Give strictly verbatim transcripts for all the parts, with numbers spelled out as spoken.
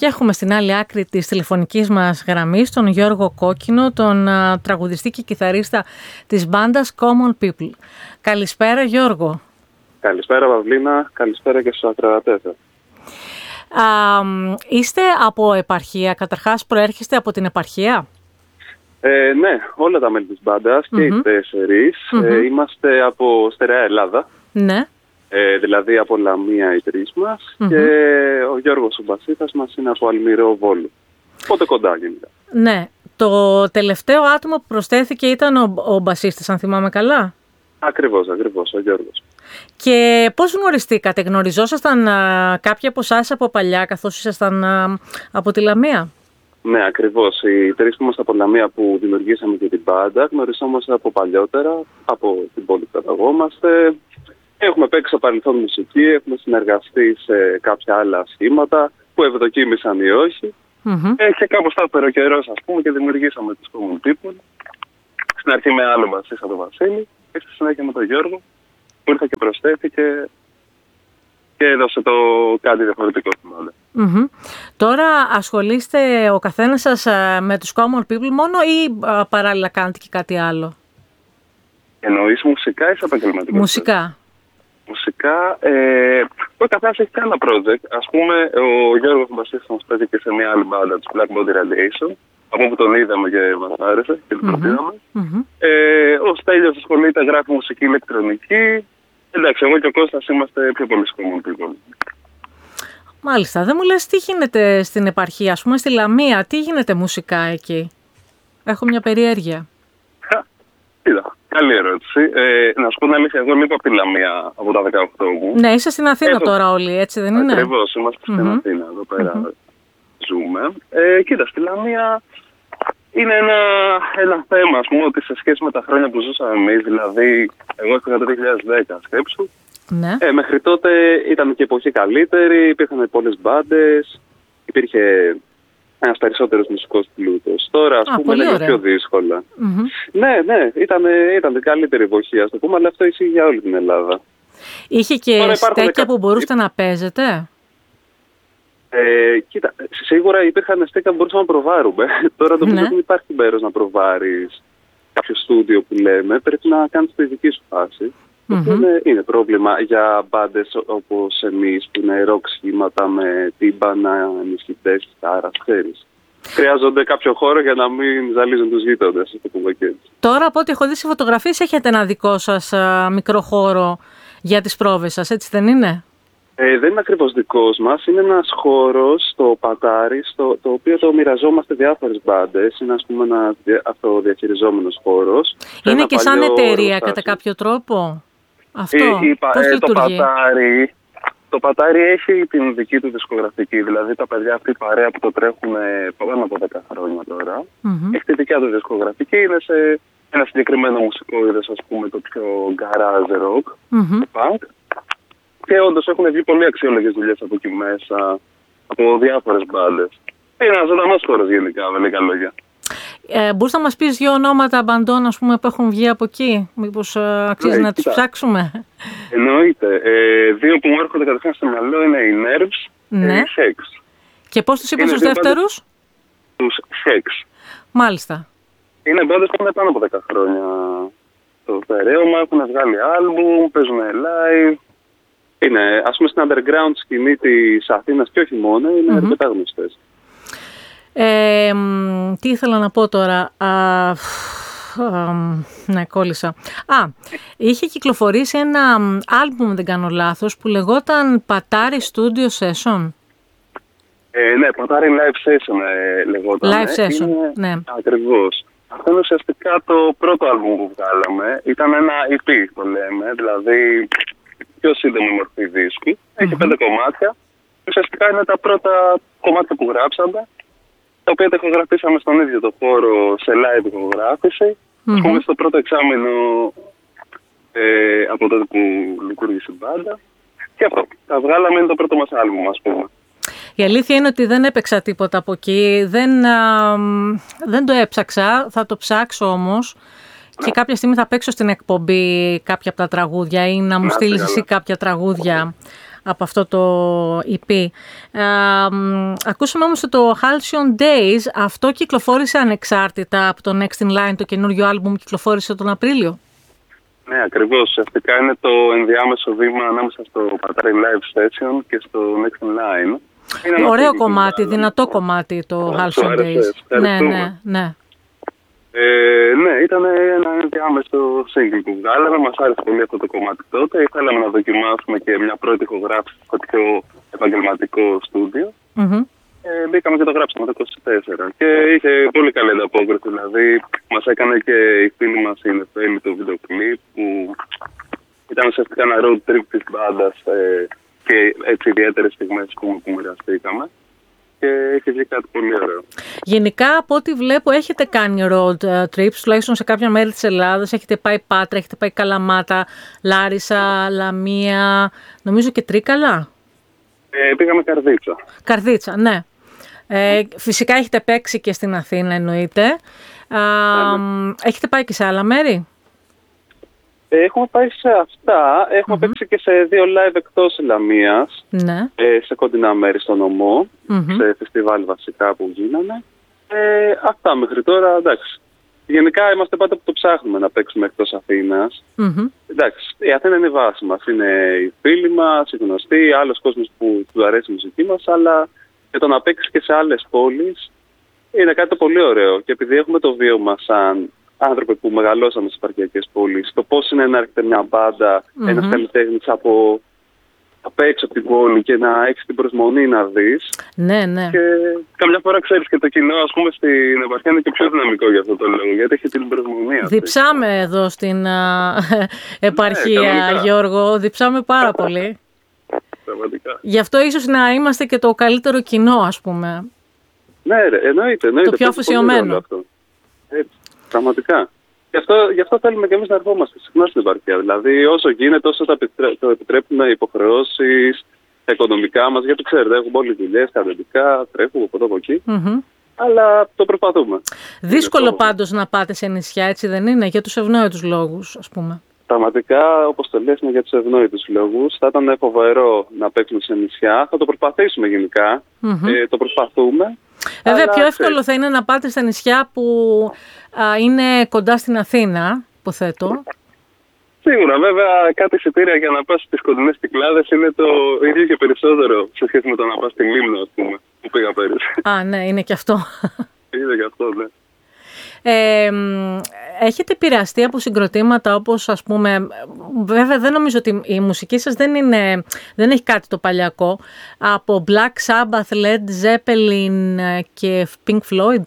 Και έχουμε στην άλλη άκρη της τηλεφωνικής μας γραμμής τον Γιώργο Κόκκινο, τον α, τραγουδιστή και κιθαρίστα της μπάντας Common People. Καλησπέρα Γιώργο. Καλησπέρα Παυλίνα, καλησπέρα και στους ακροατές. Α, είστε από επαρχία, καταρχάς προέρχεστε από την επαρχία? Ε, ναι, όλα τα μέλη της μπάντας και mm-hmm. οι τέσσερις mm-hmm. ε, είμαστε από στερεά Ελλάδα. Ναι. Ε, δηλαδή από Λαμία οι τρεις μας mm-hmm. και ο Γιώργος ο μπασίστας μας είναι από Αλμυρό Βόλο. Οπότε κοντά γενικά. Ναι. Το τελευταίο άτομο που προσθέθηκε ήταν ο, ο μπασίστας, αν θυμάμαι καλά. Ακριβώς, ακριβώς, ο Γιώργος. Και πώς γνωριστήκατε, γνωριζόσασταν α, κάποιοι από εσάς από παλιά καθώς ήσασταν α, από τη Λαμία? Ναι, ακριβώς. Οι τρεις που είμαστε από Λαμία που δημιουργήσαμε και την μπάντα γνωρισόμαστε από παλιότερα, από την πόλη που καταγόμαστε. Έχουμε παίξει στο παρελθόν μουσική, έχουμε συνεργαστεί σε κάποια άλλα σχήματα που ευδοκίμησαν ή όχι. Mm-hmm. Ε, και κάπως θα έπαιρε ο καιρός, ας πούμε, και δημιουργήσαμε τους Common People. Στην αρχή με άλλο μπασίστα τον Βασίλη και στη συνέχεια με τον Γιώργο που ήρθε και προσθέθηκε και έδωσε το κάτι διαφορετικό στην μπάντα. Mm-hmm. Τώρα ασχολείστε ο καθένας σας με τους Common People μόνο ή α, παράλληλα κάνετε και κάτι άλλο? Εννοείς μουσικά ή σε επαγγελματικό? Μουσικά. Μουσικά, ε, ο καθένας έχει και ένα project. Ας πούμε, ο Γιώργος ο μπασίστας μας παίζει και σε μια άλλη μπάντα, του Black Body Radiation, από όπου τον είδαμε και μας άρεσε και τον προτείναμε. Mm-hmm. Ε, ο Στέλιος ασχολείται, γράφει μουσική ηλεκτρονική. Εντάξει, εγώ και ο Κώστας είμαστε πιο πολύ Common People. Μάλιστα. Δεν μου λες τι γίνεται στην επαρχία, ας πούμε στη Λαμία, τι γίνεται μουσικά εκεί? Έχω μια περιέργεια. Κοίτα, καλή ερώτηση. Ε, να σου πω την αλήθεια, εγώ λείπω από τη Λαμία από τα δεκαοκτώ μου. Ναι, είσαι στην Αθήνα Έχω... τώρα όλοι, έτσι δεν είναι? Ακριβώς, είμαστε mm-hmm. στην Αθήνα, εδώ πέρα mm-hmm. ζούμε. Ε, κοίτα, στη Λαμία είναι ένα, ένα θέμα, ας πούμε, ότι σε σχέση με τα χρόνια που ζούσαμε εμείς, δηλαδή, εγώ έφυγα το δύο χιλιάδες δέκα, σκέψου. Ναι. Ε, μέχρι τότε ήταν και εποχή καλύτερη, υπήρχαν πολλές μπάντες, υπήρχε ένας περισσότερος μουσικός πλούτος. Τώρα, ας Α, πούμε, είναι ωραία. Πιο δύσκολα. Mm-hmm. Ναι, ναι, ήταν, ήταν καλύτερη εποχή, ας το πούμε, αλλά αυτό ισχύει για όλη την Ελλάδα. Είχε και Τώρα στέκια δεκα... που μπορούσατε να παίζετε? Ε, κοίτα, σίγουρα υπήρχαν στέκια που μπορούσαμε να προβάρουμε. Τώρα το ναι. δεν υπάρχει μέρος να προβάρεις κάποιο στούντιο που λέμε, πρέπει να κάνεις τη δική σου φάση. Mm-hmm. Είναι, είναι πρόβλημα για μπάντες όπως εμείς που είναι ροκ σχήματα με τύμπανα, ενισχυτές, κιθάρα, ξέρεις. Χρειάζονται κάποιο χώρο για να μην ζαλίζουν τους γείτονες. Τώρα από ό,τι έχω δει σε φωτογραφίες έχετε ένα δικό σας α, μικρό χώρο για τις πρόβες σας, έτσι δεν είναι? Ε, δεν είναι ακριβώς δικός μας, είναι ένας χώρος στο Πατάρι, στο, το οποίο το μοιραζόμαστε διάφορες μπάντες, είναι ας πούμε ένας αυτοδιαχειριζόμενος χώρος. Είναι και σαν εταιρεία κατά κάποιο τρόπο? Αυτό, ε, η, πώς ε, λειτουργεί? Το Πατάρι, το Πατάρι έχει την δική του δισκογραφική, δηλαδή τα παιδιά αυτή η παρέα που το τρέχουν πάνω από δέκα χρόνια τώρα, mm-hmm. έχει τη δικιά του δισκογραφική, είναι σε ένα συγκεκριμένο μουσικό είδος, ας πούμε το πιο garage rock, mm-hmm. punk. Και όντως έχουν βγει πολύ αξιόλογες δουλειές από εκεί μέσα, από διάφορες μπάντες. Είναι ένας ζωντανός χώρος γενικά, με λίγα λόγια. Ε, μπορείς να μας πεις δύο ονόματα μπαντών, ας πούμε, που έχουν βγει από εκεί? Μήπως ε, αξίζει ναι, να τους ψάξουμε? Εννοείται. Ε, δύο που μου έρχονται κατευθείαν στο μυαλό είναι οι Nerves ναι. και οι Hex. Και πώς τους είπες τους δεύτερους? Τους Hex. Μάλιστα. Είναι μπάντες που είναι πάνω από δέκα χρόνια το στερέωμα, έχουν βγάλει άλμπουμ, παίζουν live. Είναι, ας πούμε, στην underground σκηνή της Αθήνας και όχι μόνο, είναι mm-hmm. αρκετά γνωστές. Ε, τι ήθελα να πω τώρα. Α, α, ναι, κόλλησα. Α, είχε κυκλοφορήσει ένα άλμπουμ, δεν κάνω λάθος, που λεγόταν Πατάρι Studio Session. Ε, ναι, Πατάρι Live Session ε, λεγόταν. Live Session, είναι, ναι. Ακριβώς. Αυτό είναι ουσιαστικά το πρώτο άλμπουμ που βγάλαμε. Ήταν ένα ι πι, το λέμε, δηλαδή πιο σύντομη μορφή δίσκου. Έχει mm-hmm. πέντε κομμάτια. Ουσιαστικά είναι τα πρώτα κομμάτια που γράψαμε, τα οποία τα ηχογραφήσαμε στον ίδιο το χώρο σε live ηχογράφηση. Mm-hmm. Ας πούμε στο πρώτο εξάμηνο ε, από τότε που λειτουργήσε η μπάντα. Και αυτό. Τα βγάλαμε, είναι το πρώτο μας άλμπουμ, ας πούμε. Η αλήθεια είναι ότι δεν έπαιξα τίποτα από εκεί. Δεν, α, δεν το έψαξα. Θα το ψάξω όμως. Και κάποια στιγμή θα παίξω στην εκπομπή κάποια από τα τραγούδια ή να μου στείλεις εσύ κάποια τραγούδια από αυτό το ι πι. Ε, ακούσαμε όμως ότι το Halcyon Days, αυτό κυκλοφόρησε ανεξάρτητα από το Next in Line, το καινούριο άλμπουμ κυκλοφόρησε τον Απρίλιο. Ναι, ακριβώς. Ουσιαστικά είναι το ενδιάμεσο βήμα ανάμεσα στο Πατάρι Live Session και στο Next in Line. Είναι ωραίο κομμάτι, δυνατό κομμάτι το Halcyon Days. Ναι, ναι, ναι. Ε, ναι, ήταν ένα ενδιάμεσο single που βγάλαμε. Μας άρεσε πολύ αυτό το κομμάτι τότε. Ήθελαμε να δοκιμάσουμε και μια πρώτη ηχογράφηση στο πιο επαγγελματικό στούντιο. Mm-hmm. Ε, μπήκαμε και το γράψαμε το είκοσι τέσσερα. Και είχε πολύ καλή ανταπόκριση. Δηλαδή, μας έκανε και η φίλη μας η Νεφέλη το βίντεο κλιπ που ήταν ουσιαστικά ένα road trip της μπάντας ε, και έτσι ιδιαίτερες στιγμές που, που μοιραστήκαμε. Και έχει βγει κάτι πολύ ωραίο. Γενικά, από ό,τι βλέπω, έχετε κάνει road trips, τουλάχιστον σε κάποια μέρη της Ελλάδας. Έχετε πάει Πάτρα, έχετε πάει Καλαμάτα, Λάρισα, Λαμία, νομίζω και Τρίκαλα. Ε, πήγαμε Καρδίτσα. Καρδίτσα, ναι. Ε, φυσικά έχετε παίξει και στην Αθήνα, εννοείται. Α, ναι. Έχετε πάει και σε άλλα μέρη? Ε, έχουμε πάει σε αυτά. Έχουμε mm-hmm. παίξει και σε δύο live εκτός Λαμίας. Ναι. Ε, σε κοντινά μέρη στο νομό. Mm-hmm. Σε φεστιβάλ βασικά που γίνανε. Ε, αυτά μέχρι τώρα, εντάξει. Γενικά είμαστε πάντα που το ψάχνουμε να παίξουμε εκτός Αθήνας. Mm-hmm. Εντάξει, η Αθήνα είναι η βάση μας. Είναι οι φίλοι μας, οι γνωστοί, άλλος κόσμος που του αρέσει η μουσική μας, αλλά και το να παίξεις και σε άλλες πόλεις είναι κάτι το πολύ ωραίο. Και επειδή έχουμε το βίωμα σαν άνθρωποι που μεγαλώσαμε στις επαρχιακές πόλεις, το πώς είναι να έρχεται μια μπάντα, mm-hmm. ένας καλλιτέχνης από απ' έξω από την πόλη και να έχεις την προσμονή να δεις. Ναι, ναι. Και καμιά φορά ξέρεις και το κοινό, ας πούμε, στην επαρχία είναι και πιο δυναμικό για αυτό το λόγο, γιατί έχει την προσμονή αυτή. Διψάμε εδώ στην α, επαρχία, ναι, Γιώργο, διψάμε πάρα πολύ. Πραγματικά. Γι' αυτό ίσως να είμαστε και το καλύτερο κοινό, ας πούμε. Ναι, ρε, εννοείται, εννοείται. Το πιο αφοσιωμένο. Έτσι, πραγματικά. Γι' αυτό, γι' αυτό θέλουμε και εμείς να ερχόμαστε συχνά στην επαρχία. Δηλαδή, όσο γίνεται, όσο το, επιτρέ, το επιτρέπουν οι υποχρεώσεις, τα οικονομικά μας, γιατί ξέρετε, έχουμε όλες δουλειές, κανονικά, τρέχουμε από εδώ από εκεί. Mm-hmm. Αλλά το προσπαθούμε. Δύσκολο πάντως να πάτε σε νησιά, έτσι δεν είναι, για τους ευνόητους λόγους, ας πούμε. Πραγματικά, όπως το λες, είναι για τους ευνόητους λόγους. Θα ήταν φοβερό να παίξουμε σε νησιά. Θα το προσπαθήσουμε γενικά. Mm-hmm. Ε, το προσπαθούμε. Βέβαια, πιο εύκολο θε... θα είναι να πάτε στα νησιά που α, είναι κοντά στην Αθήνα, υποθέτω. Σίγουρα, βέβαια, κάτι εισιτήρια για να πας στις κοντινές Κυκλάδες είναι το ίδιο και περισσότερο σε σχέση με το να πας στην Λίμνο, ας πούμε, που πήγα πέρυσι. Α, ναι, είναι και αυτό. Είναι και αυτό, ναι. Ε, έχετε επηρεαστεί από συγκροτήματα όπως, ας πούμε, βέβαια δεν νομίζω ότι η μουσική σας δεν, είναι, δεν έχει κάτι το παλιακό, από Black Sabbath, Led Zeppelin και Pink Floyd?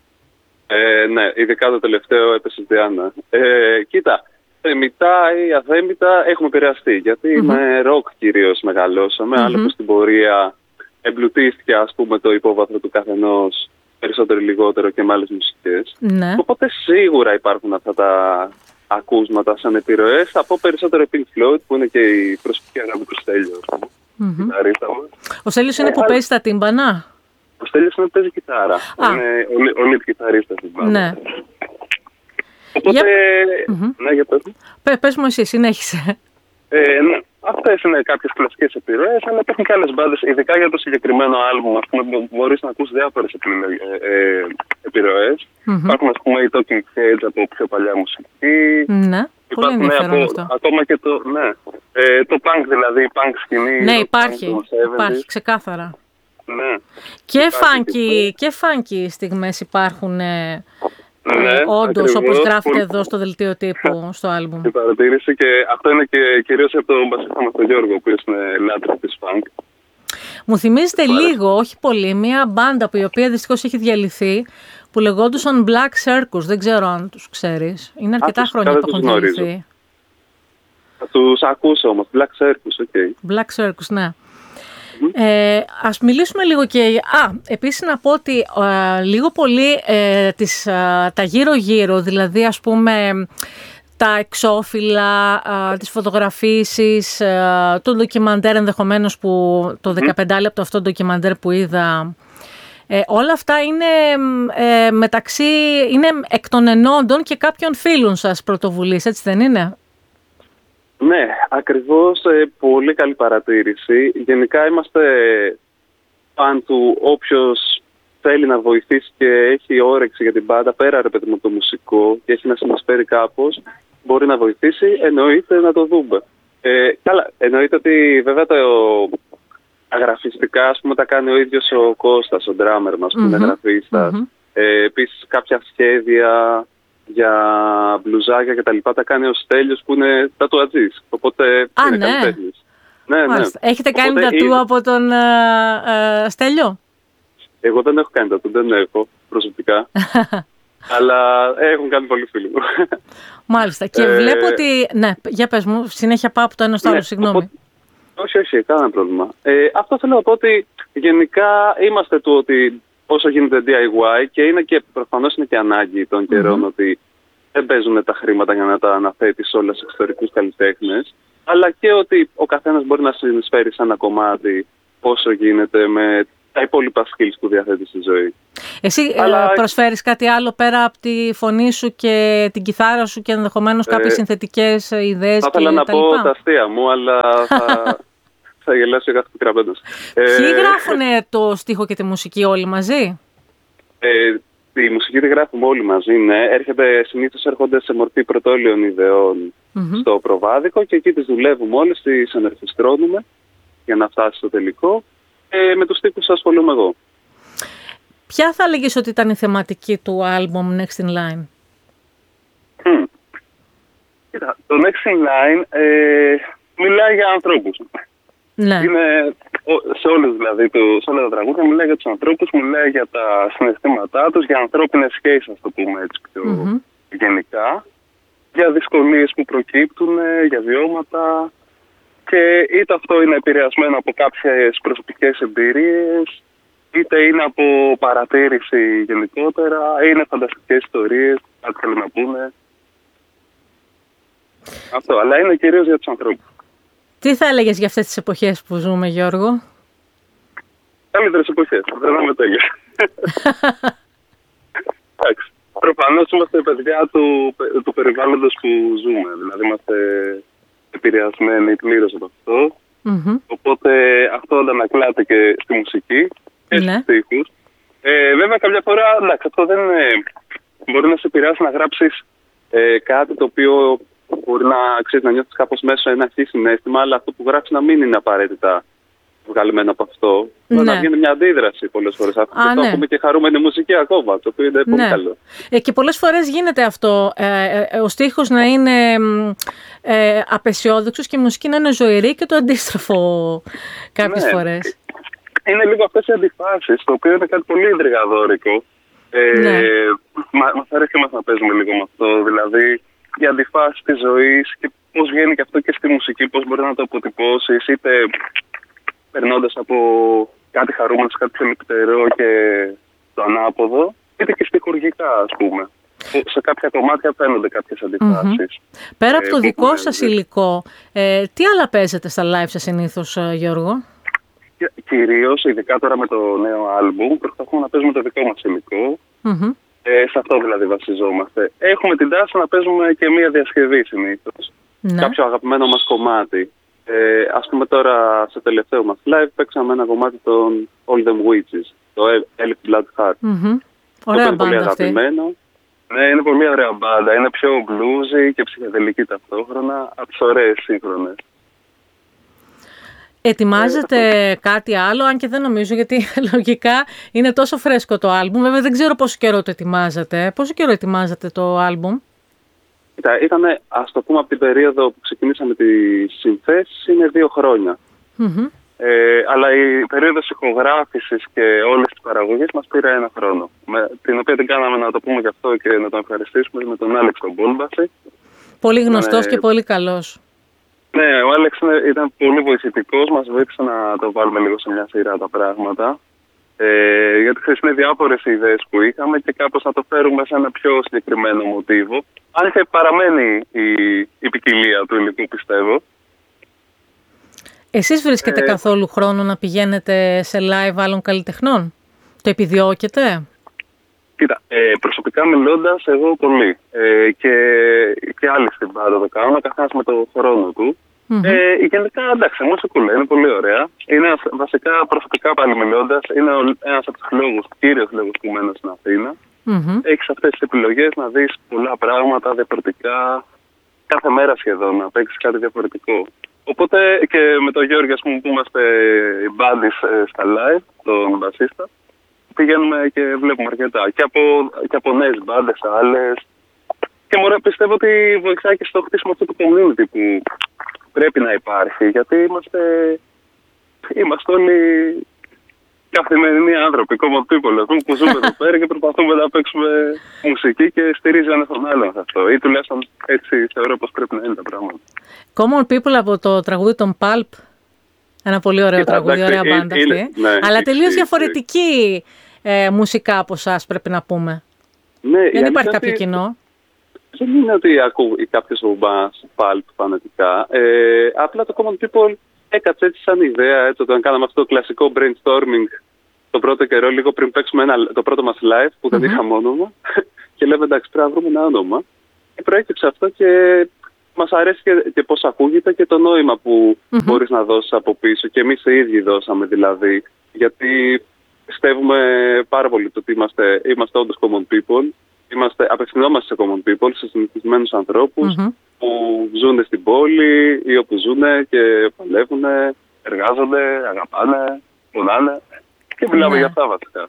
Ε, ναι, ειδικά το τελευταίο έπεσε Διάννα. Ε, κοίτα, θεμητά ή αθέμητα έχουμε επηρεαστεί, γιατί mm-hmm. με ροκ κυρίως μεγαλώσαμε, mm-hmm. αλλά που στην πορεία εμπλουτίστηκε, ας πούμε, το υπόβαθρο του καθενός περισσότερο ή λιγότερο και με άλλες μουσικές. Ναι. Οπότε σίγουρα υπάρχουν αυτά τα ακούσματα σαν επιρροές. Θα πω περισσότερο Pink Floyd, που είναι και η προσωπική αγάπη του Στέλιο. Mm-hmm. Ο Στέλιος είναι ε, που α... παίζει τα τύμπανα. Ο Στέλιος είναι που παίζει κιθάρα. Α. Είναι ο, ο lead κιθαρίστας της μπάντας. Ναι. Οπότε... Για... Ναι, για πες. Πες, πες μου εσύ, συνέχισε. Ε, ναι. Αυτές είναι κάποιες κλασικές επιρροές, αλλά υπάρχουν και άλλες μπάντες, ειδικά για το συγκεκριμένο άλμπουμ, ας πούμε, μπορείς να ακούσεις διάφορες ε, ε, επιρροές. Mm-hmm. Υπάρχουν, ας πούμε, οι Talking Heads από πιο παλιά μουσική. Ναι, πολύ ενδιαφέρον από, αυτό. Ακόμα και το, ναι, ε, το punk, δηλαδή, η punk σκηνή. Ναι, υπάρχει, υπάρχει, ξεκάθαρα. Ναι. Και funky, και funky στιγμές υπάρχουν... Ε... Ναι, όντως, όπως γράφεται πολύ... εδώ στο δελτίο τύπου, στο άλμπουμ. Η παρατήρηση, και αυτό είναι και κυρίως από τον μπασίστα μας τον Γιώργο, ο οποίος είναι λάτρης της funk. Μου θυμίζετε λίγο, όχι πολύ, μια μπάντα που η οποία δυστυχώς έχει διαλυθεί, που λεγόντουσαν Black Circus, δεν ξέρω αν τους ξέρεις. Είναι αρκετά Α, χρόνια που έχουν διαλυθεί. Θα τους ακούσω όμως, Black Circus, οκ. Okay. Black Circus, ναι. Ε, ας μιλήσουμε λίγο και... Α, επίσης να πω ότι ε, λίγο πολύ ε, τις, ε, τα γύρω-γύρω, δηλαδή ας πούμε τα εξώφυλλα, ε, τις φωτογραφίσεις, ε, το ντοκιμαντέρ ενδεχομένως που το δεκαπέντε λεπτό αυτό ντοκιμαντέρ που είδα, ε, όλα αυτά είναι ε, μεταξύ, είναι εκ των ενόντων και κάποιων φίλων σας πρωτοβουλίες, έτσι δεν είναι? Ναι, ακριβώς, ε, πολύ καλή παρατήρηση. Γενικά είμαστε φαν του όποιος θέλει να βοηθήσει και έχει όρεξη για την μπάντα, πέρα ρε παιδί μου το μουσικό και έχει να συνεισφέρει κάπως, μπορεί να βοηθήσει, εννοείται να το δούμε. Ε, καλά, εννοείται ότι βέβαια το αγραφιστικά, ας πούμε, τα κάνει ο ίδιος ο Κώστας, ο ντράμερ μας, που mm-hmm. είναι γραφίστας. Mm-hmm. Ε, επίσης κάποια σχέδια για μπλουζάκια και τα λοιπά τα κάνει ο Στέλιος που είναι τατουατζής, οπότε Α, είναι ναι. καλλιτέχνης. Ναι, ναι. Έχετε κάνει οπότε, τατού είναι... από τον ε, ε, Στέλιο? Εγώ δεν έχω κάνει τατού, δεν έχω προσωπικά. Αλλά έχουν κάνει πολλοί φίλοι μου. Μάλιστα. Και ε... βλέπω ότι... Ναι, για πες μου, συνέχεια πάω από το ένα στο άλλο, ναι, συγγνώμη. Οπότε... Όχι, όχι, κανένα πρόβλημα. Ε, αυτό θέλω να πω ότι γενικά είμαστε του ότι όσο γίνεται ντι άι γουάι και είναι και προφανώς είναι και ανάγκη των καιρών mm-hmm. ότι δεν παίζουν τα χρήματα για να τα αναθέτει σε όλους τους εξωτερικούς καλλιτέχνες, αλλά και ότι ο καθένας μπορεί να συνεισφέρει σε ένα κομμάτι όσο γίνεται με τα υπόλοιπα skills που διαθέτει στη ζωή. Εσύ αλλά... ε, προσφέρεις κάτι άλλο πέρα από τη φωνή σου και την κιθάρα σου και ενδεχομένως ε, κάποιες συνθετικές ιδέες θα και ήθελα να τα πω λοιπά? τα αστεία μου, αλλά θα, θα γελάσει ο κάθε πικραπέντος. Ποιοι ε, γράφουνε το στίχο και τη μουσική όλοι μαζί? Ε, τη μουσική τη γράφουμε όλοι μαζί, ναι. Έρχεται, συνήθως έρχονται σε μορφή πρωτόλιων ιδεών mm-hmm. στο προβάδικο και εκεί τις δουλεύουμε όλες, τις ανερφιστρώνουμε για να φτάσει στο τελικό. Ε, με τους στίχους ασχολούμαι εγώ. Ποια θα έλεγες ότι ήταν η θεματική του άλμπομ Next in Line? Mm. Κοίτα, το Next in Line ε, μιλάει για ανθρώπους. Ναι. Είναι, σε, όλες, δηλαδή, το, σε όλα τα τραγούδια μιλάει για τους ανθρώπους, μιλάει για τα συναισθήματά τους, για ανθρώπινες σχέσεις, να το πούμε έτσι πιο mm-hmm. γενικά, για δυσκολίες που προκύπτουν, για βιώματα. Και είτε αυτό είναι επηρεασμένο από κάποιες προσωπικές εμπειρίες, είτε είναι από παρατήρηση γενικότερα, είναι φανταστικές ιστορίες, κάτι θέλουν να πούνε. Αυτό, αλλά είναι κυρίως για τους ανθρώπους. Τι θα έλεγες για αυτές τις εποχές που ζούμε, Γιώργο? Καλύτερες εποχές, δεν είμαι τέλεια. Εντάξει. Προφανώς είμαστε παιδιά του, του περιβάλλοντος που ζούμε, δηλαδή είμαστε επηρεασμένοι πλήρως από αυτό. Mm-hmm. Οπότε αυτό αντανακλάται και στη μουσική και ναι. στους στίχους. Ε, βέβαια, κάποια φορά, εντάξει, αυτό δεν είναι, μπορεί να σε επηρεάσει να γράψεις ε, κάτι το οποίο μπορεί να, ξέρεις, να νιώθεις κάπως μέσα ένα αρχή συναίσθημα, αλλά αυτό που γράψεις να μην είναι απαραίτητα βγαλμένο από αυτό. Ναι. Να βγαίνει μια αντίδραση πολλές φορές. Αυτό Α, το ναι. έχουμε και χαρούμενη μουσική ακόμα, το οποίο είναι πολύ ναι. καλό. Ε, και πολλές φορές γίνεται αυτό. Ε, ε, ο στίχος να είναι ε, απεσιόδοξος και η μουσική να είναι ζωηρή και το αντίστροφο κάποιες ναι. φορές. Είναι λίγο αυτές οι αντιφάσεις, το οποίο είναι κάτι πολύ εντριγαδόρικο. Ε, ναι. Μα, μας αρέσει και μας να παίζουμε λίγο με αυτό. Δηλαδή, οι αντιφάσεις της ζωής και πώς βγαίνει και αυτό και στη μουσική, πώς μπορεί να το αποτυπώσεις, είτε περνώντας από κάτι χαρούμενο, κάτι θελυπτερό και το ανάποδο, είτε και στιχουργικά, ας πούμε. Σε κάποια κομμάτια φαίνονται κάποιες αντιφάσεις. Mm-hmm. Πέρα από το ε, δικό σας υλικό, ε, τι άλλα παίζετε στα live σας συνήθως, Γιώργο? Κυρίως, ειδικά τώρα με το νέο άλμπουμ, προσπαθούμε να παίζουμε το δικό μας υλικό. Mm-hmm. Ε, σε αυτό δηλαδή βασιζόμαστε. Έχουμε την τάση να παίζουμε και μία διασκευή συνήθως. Ναι. Κάποιο αγαπημένο μας κομμάτι. Ε, ας πούμε τώρα σε τελευταίο μας live παίξαμε ένα κομμάτι των All Them Witches, το Elf Blood Heart. Mm-hmm. Ωραία είναι πολύ αγαπημένο. Ναι, είναι πολύ ωραία μπάντα. Είναι πιο bluesy και ψυχεδελική ταυτόχρονα, από τις ωραίες σύγχρονες. Ετοιμάζετε ε, κάτι άλλο, αν και δεν νομίζω, γιατί λογικά είναι τόσο φρέσκο το άλμπουμ. Βέβαια δεν ξέρω πόσο καιρό το ετοιμάζετε. Πόσο καιρό ετοιμάζετε το άλμπουμ? Ήταν, ας το πούμε, από την περίοδο που ξεκινήσαμε τις συνθέσεις, είναι δύο χρόνια. Mm-hmm. Ε, αλλά η περίοδος ηχογράφησης και όλες τις παραγωγές μας πήρε ένα χρόνο. Με, την οποία την κάναμε, να το πούμε γι' αυτό και να τον ευχαριστήσουμε, με τον Άλεξ τον Μπόλμπαση. Πολύ γνωστός ε, και πολύ καλός. Ναι, ο Άλεξ ήταν πολύ βοηθητικός, μας βοήθησε να το βάλουμε λίγο σε μια σειρά τα πράγματα. Ε, γιατί ξέρεις, είναι διάφορες ιδέες που είχαμε και κάπως να το φέρουμε σε ένα πιο συγκεκριμένο μοτίβο. Αν και παραμένει η, η ποικιλία του υλικού, πιστεύω. Εσείς βρίσκετε ε, καθόλου χρόνο να πηγαίνετε σε live άλλων καλλιτεχνών? Το επιδιώκετε? Κοίτα, ε, προσωπικά μιλώντας, εγώ πολύ. Ε, και, και άλλοι στην μπάντα το κάνουν, καθένας με το χρόνο του. Mm-hmm. Ε, γενικά, εντάξει, μουσικούλα είναι πολύ ωραία. Είναι βασικά, προσωπικά πάλι μιλώντας, είναι ένας από τους λόγους, κύριος λόγος που μένω στην Αθήνα. Mm-hmm. Έχεις αυτές τις επιλογές να δεις πολλά πράγματα διαφορετικά, κάθε μέρα σχεδόν, να παίξεις κάτι διαφορετικό. Οπότε και με τον Γιώργη, ας πούμε, που είμαστε οι μπάντες στα live, τον μπασίστα, πηγαίνουμε και βλέπουμε αρκετά. Και από, και από νέες μπάντες, άλλες. Και μωρέ, πιστεύω ότι βοηθάει και στο χτίσιμο αυτού του community που πρέπει να υπάρχει. Γιατί είμαστε, είμαστε όλοι καθημερινοί άνθρωποι, common people, που ζούμε εδώ πέρα και προσπαθούμε να παίξουμε μουσική και στηρίζει ένα τον άλλον αυτό. Ή τουλάχιστον έτσι θεωρώ πως πρέπει να είναι τα πράγματα. Common people από το τραγούδι των Pulp. Ένα πολύ ωραίο Κοίτα, τραγούδι, ωραία μπάντα αυτή. Είναι, ναι, αλλά τελείως διαφορετική ε, μουσικά από εσάς, πρέπει να πούμε. Ναι, δεν υπάρχει κάποιο ότι, κοινό. Δεν είναι ότι ακούει κάποιος μπάνς Pulp φανατικά. Ε, απλά το Common People έκατσε έτσι σαν ιδέα, έτσι, όταν κάναμε αυτό το κλασικό brainstorming τον πρώτο καιρό, λίγο πριν παίξουμε ένα, το πρώτο μας live που δεν mm-hmm. είχαμε όνομα. Και λέμε εντάξει, πρέπει να βρούμε ένα όνομα. Και προέκυψε αυτό και μας αρέσει και, και πώς ακούγεται και το νόημα που mm-hmm. μπορείς να δώσεις από πίσω. Και εμείς οι ίδιοι δώσαμε δηλαδή. Γιατί πιστεύουμε πάρα πολύ το ότι είμαστε, είμαστε όντως common people. Είμαστε, απευθυνόμαστε σε common people, σε συνηθισμένους ανθρώπους mm-hmm. που ζουν στην πόλη ή όπου ζουν και παλεύουν, εργάζονται, αγαπάνε, πονάνε. Και μιλάμε yeah. για αυτά βασικά.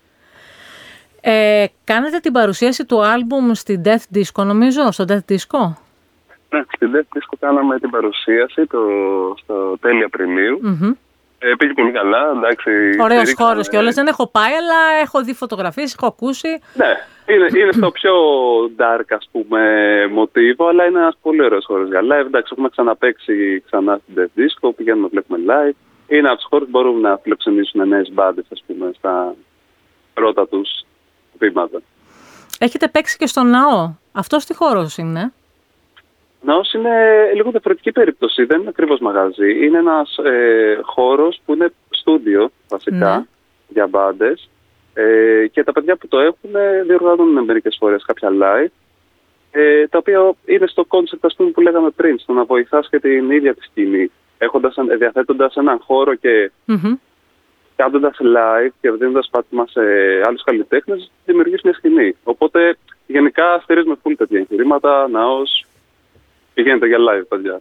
Ε, κάνετε την παρουσίαση του άλμπουμ στην Death Disco, νομίζω, στο Death Disco. Ναι, στην Death Disco κάναμε την παρουσίαση το, στο τέλη Απριλίου. Mm-hmm. Ε, πήγε πολύ καλά, εντάξει. Ωραίος χώρος κιόλας, δεν έχω πάει, αλλά έχω δει φωτογραφίες, έχω ακούσει. Ναι, είναι, είναι στο πιο dark, ας πούμε, μοτίβο, αλλά είναι ένας πολύ ωραίος χώρος για live. Εντάξει, έχουμε ξαναπαίξει ξανά στην Death Disco, πηγαίνουμε να βλέπουμε live. Είναι από τους χώρους που μπορούν να φιλοξενήσουν νέες μπάντες, ας πούμε, στα πρώτα τους βήματα. Έχετε παίξει και στο ναό. Αυτός τι χώρος είναι? Ναός είναι λίγο διαφορετική περίπτωση. Δεν είναι ακριβώς μαγαζί. Είναι ένας ε, χώρος που είναι στούντιο, βασικά, ναι. για μπάντες. Ε, και τα παιδιά που το έχουν διοργανώνουν μερικές φορές κάποια live. Ε, τα οποία είναι στο concept, ας πούμε, που λέγαμε πριν, στο να βοηθάς και την ίδια τη σκηνή. Έχοντας, διαθέτοντας έναν χώρο και mm-hmm. κάνοντας live και δίνοντας πάτημα σε άλλους καλλιτέχνες, δημιουργείς μια σκηνή. Οπότε, γενικά, στηρίζουμε full τέτοια εγχειρήματα, ναός. Πηγαίνετε για live, παιδιά.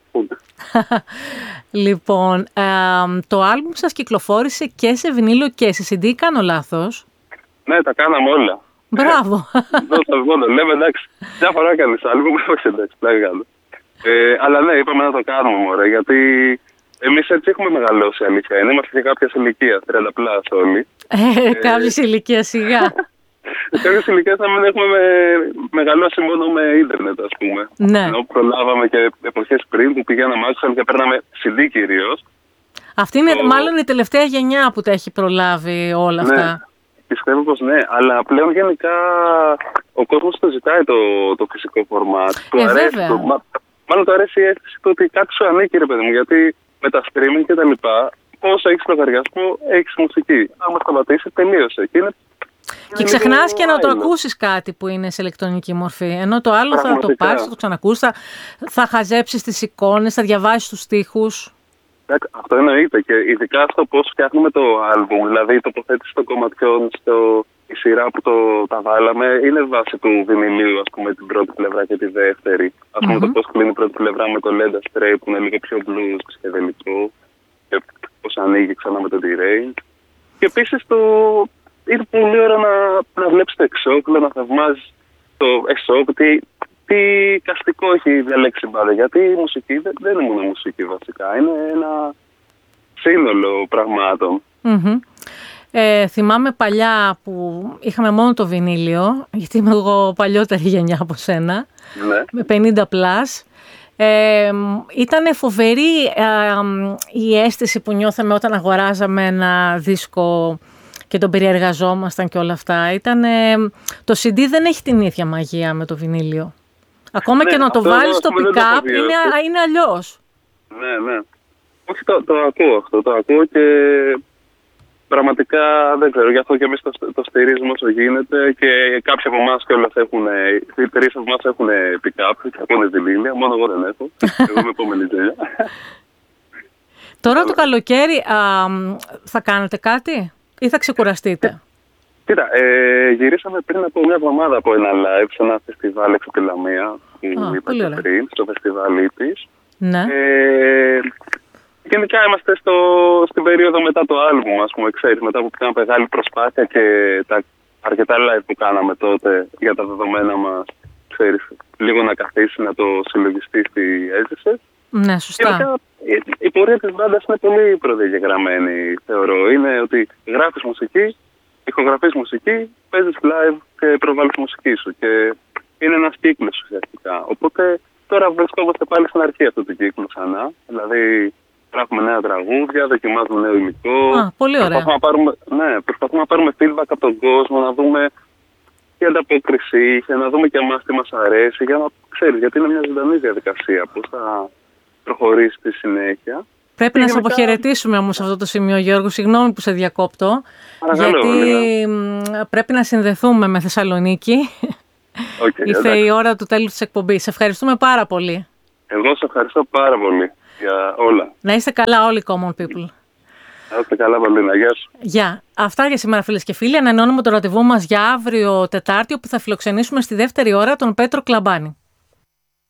Λοιπόν, ε, το άλμπουμ σας κυκλοφόρησε και σε βινίλιο και σε σι ντι, κάνω λάθος? Ναι, τα κάναμε όλα. Μπράβο. Δώστε μόνο, λέμε εντάξει, μια φορά κάνεις άλμπουμ, όχι εντάξει, πλάγι κάνω. Ε, αλλά ναι, είπαμε να το κάνουμε, μωρέ, γιατί εμείς έτσι έχουμε μεγαλώσει, αλήθεια. Είμαστε και κάποιες ηλικίας, τριάντα πλάς όλοι. Ε, κάποιες ηλικίας, σιγά. Σε κάποιες ηλικίες να μην έχουμε με, μεγαλώσει μόνο με ίντερνετ, ας πούμε. Ναι. Ενώ προλάβαμε και εποχές πριν που πηγαίναμε άξιζαν και παίρναμε σι ντι κυρίως. Αυτή είναι το... μάλλον η τελευταία γενιά που τα έχει προλάβει όλα αυτά. Ναι, πιστεύω πως ναι, αλλά πλέον γενικά ο κόσμος το ζητάει το, το φυσικό φορμάτ. Ε, βέβαια. Το, μα, μάλλον του αρέσει η αίσθηση του ότι κάτι σου ανήκει, ρε παιδί μου, γιατί με τα streaming και τα λοιπά, όσο έχεις λογαριασμό, έχεις μουσική. Άμα σταματήσει, τελείωσε. Και είναι Και ξεχνάς και να το ακούσεις κάτι που είναι σε ηλεκτρονική μορφή. Ενώ το άλλο θα το πάρεις, θα το ξανακούσεις, θα, θα χαζέψεις τις εικόνες, θα διαβάσεις τους στίχους. Αυτό εννοείται. Και ειδικά στο πώς φτιάχνουμε το άλμπουμ, δηλαδή η τοποθέτηση των κομματιών, στο, η σειρά που το, τα βάλαμε, είναι βάση του βινιλίου, ας πούμε, την πρώτη πλευρά και τη δεύτερη. Ας πούμε, mm-hmm. το πώς κλείνει η πρώτη πλευρά με το Leda Stray που είναι λίγο πιο blues, ψυχεδελικό, και πώς ανοίγει ξανά με το D-Range. Και επίσης το. Είναι πολύ ωραίο να, να βλέπεις το εξώφυλλο, να θαυμάζεις το εξώφυλλο, τι, τι καστικό έχει διαλέξει η μπάντα. Γιατί η μουσική δεν, δεν είναι μόνο μουσική βασικά, είναι ένα σύνολο πραγμάτων. Mm-hmm. Ε, θυμάμαι παλιά που είχαμε μόνο το βινίλιο, γιατί είμαι εγώ παλιότερη γενιά από σένα, ναι. με πενήντα πλας. Ε, ήταν φοβερή ε, η αίσθηση που νιώθαμε όταν αγοράζαμε ένα δίσκο και τον περιεργαζόμασταν και όλα αυτά. Ήτανε... Το σι ντι δεν έχει την ίδια μαγεία με το βινίλιο. Ακόμα ναι, και να το βάλεις στο pick-up είναι, είναι αλλιώς. Ναι, ναι. Όχι, το, το ακούω αυτό, το ακούω και πραγματικά δεν ξέρω, γι' αυτό και εμείς το, το στηρίζουμε όσο γίνεται και κάποιοι από εμάς κιόλας έχουν, οι τρεις από εμάς έχουν pick-up και ακούνε τη Λίλια, μόνο εγώ δεν έχω. Εγώ είμαι επόμενη γενιά. Τώρα το καλοκαίρι α, θα κάνετε κάτι ή θα ξεκουραστείτε? Κοίτα, ε, γυρίσαμε πριν από μια εβδομάδα από ένα live σε ένα φεστιβάλ έξω από τη Λαμία, που είπα και πριν, στο φεστιβάλ Ήτης. Ναι. Ε, γενικά είμαστε στο, στην περίοδο μετά το άλμπουμ, ας πούμε, ξέρεις, μετά που κάναμε μεγάλη προσπάθεια και τα αρκετά live που κάναμε τότε για τα δεδομένα μας, ξέρεις, λίγο να καθίσει, να το συλλογιστεί τι έζησες. Ναι, σωστά. Γενικά, η, η πορεία της μπάντας είναι πολύ προδιαγεγραμμένη, θεωρώ. Είναι ότι γράφεις μουσική, ηχογραφείς μουσική, παίζεις live και προβάλλεις μουσική σου. Και είναι ένας κύκλος ουσιαστικά. Οπότε τώρα βρισκόμαστε πάλι στην αρχή αυτού του κύκλου ξανά. Δηλαδή, γράφουμε νέα τραγούδια, δοκιμάζουμε νέο υλικό. Α, πολύ ωραία. Προσπαθούμε να πάρουμε, ναι, προσπαθούμε να πάρουμε feedback από τον κόσμο, να δούμε τι ανταπόκριση είχε, να δούμε και εμάς τι μας αρέσει, για να ξέρεις, γιατί είναι μια ζωντανή διαδικασία. Πώς θα προχωρήσει στη συνέχεια. Πρέπει να σε μετά... αποχαιρετήσουμε όμως σε αυτό το σημείο, Γιώργο. Συγγνώμη που σε διακόπτω. Παρακαλώ, γιατί ναι. πρέπει να συνδεθούμε με Θεσσαλονίκη. Okay, Ήρθε η ώρα του τέλους της εκπομπής. Σε ευχαριστούμε πάρα πολύ. Εγώ σε ευχαριστώ πάρα πολύ για όλα. Να είστε καλά όλοι, Common People. Να είστε καλά, Βαλίνα. Γεια σου. Γεια. Αυτά για σήμερα, φίλες και φίλοι. Ανανεώνουμε το ραντεβού μας για αύριο Τετάρτη, όπου θα φιλοξενήσουμε στη δεύτερη ώρα τον Πέτρο Κλαμπάνη.